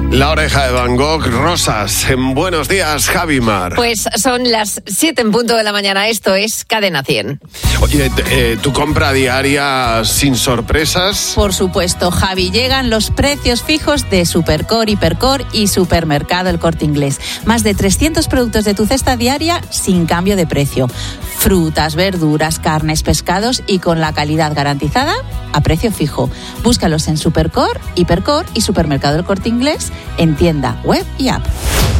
La oreja de Van Gogh, rosas. En Buenos Días, Javi Mar. Pues son las 7 en punto de la mañana. Esto es Cadena 100. Oye, ¿tu compra diaria sin sorpresas? Por supuesto, Javi. Llegan los precios fijos de Supercore, Hipercore y Supermercado El Corte Inglés. Más de 300 productos de tu cesta diaria sin cambio de precio. Frutas, verduras, carnes, pescados y con la calidad garantizada a precio fijo. Búscalos en Supercore, Hipercore y Supermercado El Corte Inglés en tienda, web y app.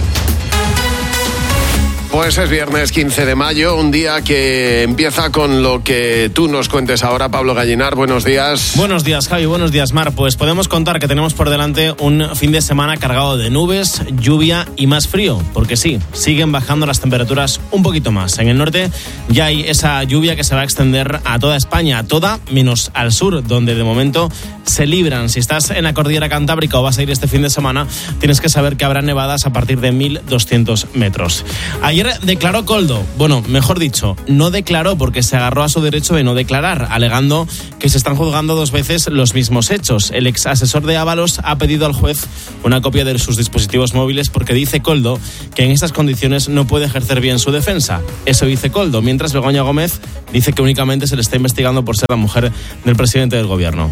Pues es viernes 15 de mayo, un día que empieza con lo que tú nos cuentes ahora, Pablo Gallinar. Buenos días. Buenos días, Javi. Buenos días, Mar. Pues podemos contar que tenemos por delante un fin de semana cargado de nubes, lluvia y más frío, porque sí, siguen bajando las temperaturas un poquito más. En el norte ya hay esa lluvia que se va a extender a toda España, a toda menos al sur, donde de momento se libran. Si estás en la cordillera Cantábrica o vas a ir este fin de semana, tienes que saber que habrá nevadas a partir de 1.200 metros. Ayer declaró Koldo, bueno, mejor dicho, no declaró porque se agarró a su derecho de no declarar, alegando que se están juzgando dos veces los mismos hechos. El ex asesor de Ábalos ha pedido al juez una copia de sus dispositivos móviles porque dice Koldo que en estas condiciones no puede ejercer bien su defensa. Eso dice Koldo, mientras Begoña Gómez dice que únicamente se le está investigando por ser la mujer del presidente del gobierno.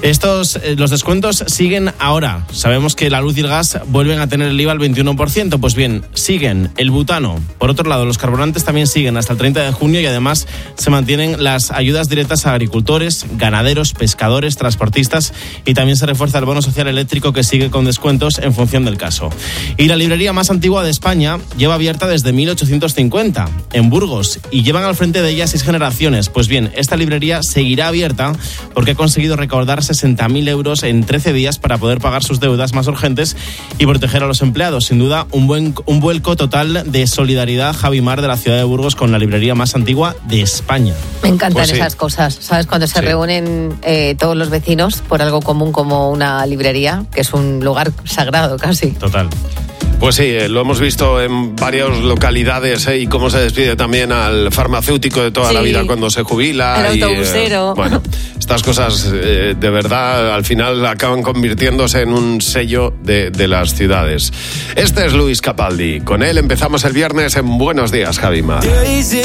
Los descuentos siguen ahora. Sabemos que la luz y el gas vuelven a tener el IVA al 21%. Pues bien, siguen el butano. Por otro lado, los carburantes también siguen hasta el 30 de junio y además se mantienen las ayudas directas a agricultores, ganaderos, pescadores, transportistas y también se refuerza el bono social eléctrico que sigue con descuentos en función del caso. Y la librería más antigua de España lleva abierta desde 1850, en Burgos, y llevan al frente de ella 6 generaciones. Pues bien, esta librería seguirá abierta porque ha conseguido recaudar 60.000 euros en 13 días para poder pagar sus deudas más urgentes y proteger a los empleados. Sin duda, un vuelco total de solidaridad, Javi Mar, de la ciudad de Burgos con la librería más antigua de España. Me encantan Pues sí. esas cosas, ¿sabes? Cuando se reúnen todos los vecinos por algo común como una librería, que es un lugar sagrado casi. Total. Pues sí, lo hemos visto en varias localidades y cómo se despide también al farmacéutico de toda la vida cuando se jubila. El autobusero. Bueno, estas cosas de verdad al final acaban convirtiéndose en un sello de las ciudades. Este es Luis Capaldi. Con él empezamos el viernes en Buenos Días, Javi Mar.